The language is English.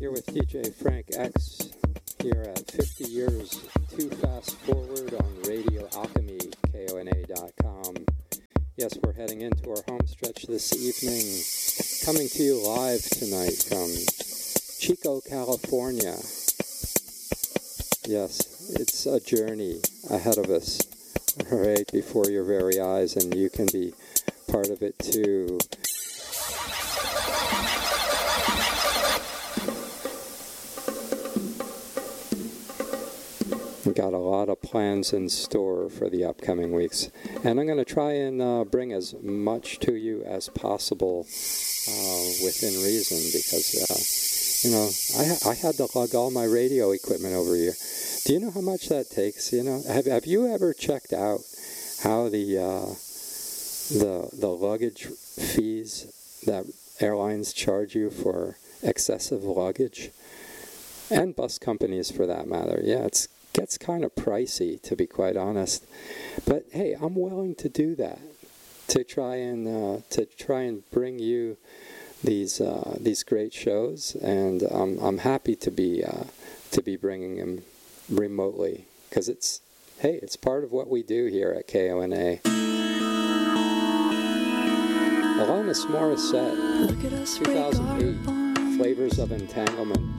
Here with DJ Frank X here at 50 Years Too Fast Forward on Radio Alchemy, KONA.com. Yes, we're heading into our home stretch this evening, coming to you live tonight from Chico, California. Yes, it's a journey ahead of us, right before your very eyes, and you can be part of it too. We got a lot of plans in store for the upcoming weeks, and I'm going to try and bring as much to you as possible within reason, because I had to lug all my radio equipment over here. Do you know how much that takes? Have you ever checked out how the luggage fees that airlines charge you for excessive luggage, and bus companies for that matter? Yeah, it gets kind of pricey, to be quite honest. But hey, I'm willing to do that to try and bring you these great shows, and I'm happy to be bringing them remotely, because it's part of what we do here at KONA. Alanis Morissette, 2008, Flavors of Entanglement.